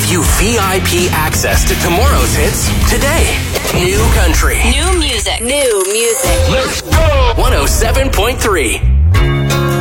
give you VIP access to tomorrow's hits today. New country. New music. Let's go! 107.3.